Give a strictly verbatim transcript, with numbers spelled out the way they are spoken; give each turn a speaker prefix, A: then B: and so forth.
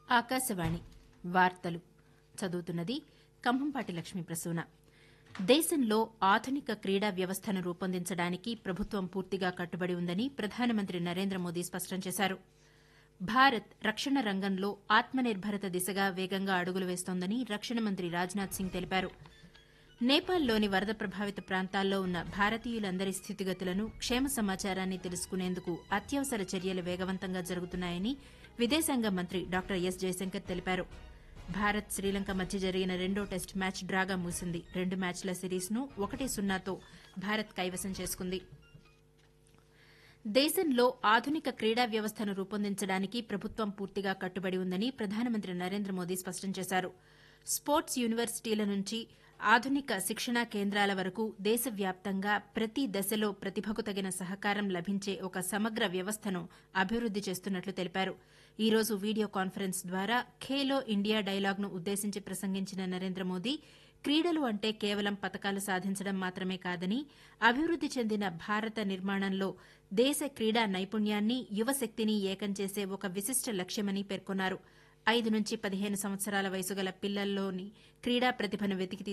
A: ఆకాశవాణి వార్తలు చదువుతున్నది కంభంపాటి లక్ష్మీ ప్రసూన. దేశంలో ఆధునిక క్రీడా వ్యవస్థను రూపొందించడానికి ప్రభుత్వం పూర్తిగా కట్టుబడి ఉందని ప్రధానమంత్రి నరేంద్ర మోదీ స్పష్టం చేశారు. భారత్ రక్షణ రంగంలో ఆత్మనిర్భరత దిశగా వేగంగా అడుగులు వేస్తోందని రక్షణ మంత్రి రాజ్నాథ్ సింగ్ తెలిపారు. నేపాల్లోని వరద ప్రభావిత ప్రాంతాల్లో ఉన్న భారతీయులందరి స్థితిగతులను, క్షేమ సమాచారాన్ని తెలుసుకునేందుకు అత్యవసర చర్యలు వేగవంతంగా జరుగుతున్నాయని విదేశాంగ మంత్రి డాక్టర్ ఎస్ జయశంకర్ తెలిపారు. భారత్ శ్రీలంక మధ్య జరిగిన రెండో టెస్టు మ్యాచ్ డ్రాగా ముగిసింది. రెండు మ్యాచ్ల సిరీస్ను ఒకటి సున్నాతో భారత్ కైవసం చేసుకుంది. దేశంలో ఆధునిక క్రీడా వ్యవస్థను రూపొందించడానికి ప్రభుత్వం పూర్తిగా కట్టుబడి ఉందని ప్రధానమంత్రి నరేంద్ర మోదీ స్పష్టం చేశారు. స్పోర్ట్స్ యూనివర్సిటీల నుంచి ఆధునిక శిక్షణా కేంద్రాల వరకు దేశవ్యాప్తంగా ప్రతి దశలో ప్రతిభకు తగిన సహకారం లభించే ఒక సమగ్ర వ్యవస్థను అభివృద్ది చేస్తున్నట్లు తెలిపారు. ఈ రోజు వీడియో కాన్ఫరెన్స్ ద్వారా ఖేలో ఇండియా డైలాగ్ను ఉద్దేశించి ప్రసంగించిన నరేంద్ర మోదీ క్రీడలు అంటే కేవలం పతకాలు సాధించడం మాత్రమే కాదని, అభివృద్ది చెందిన భారత నిర్మాణంలో దేశ క్రీడా నైపుణ్యాన్ని, యువశక్తిని ఏకం చేసే ఒక విశిష్ట లక్ష్యమని పేర్కొన్నారు. ఐదు నుంచి పదిహేను సంవత్సరాల వయసు గల పిల్లల్లోని క్రీడా ప్రతిభను వెతికి